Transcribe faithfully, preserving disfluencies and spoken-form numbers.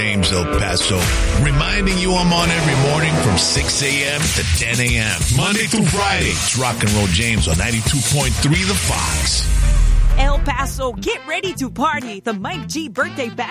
James El Paso, reminding you I'm on every morning from six a.m. to ten a.m. Monday through Friday. It's Rock and Roll James on ninety-two point three The Fox. El Paso, get ready to party. The Mike G birthday bash